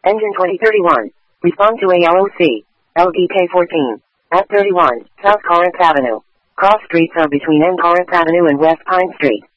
Engine 2031. Respond to ALOC. LDK 14. At 31, South Corinth Avenue. Cross streets are between N Corinth Avenue and West Pine Street.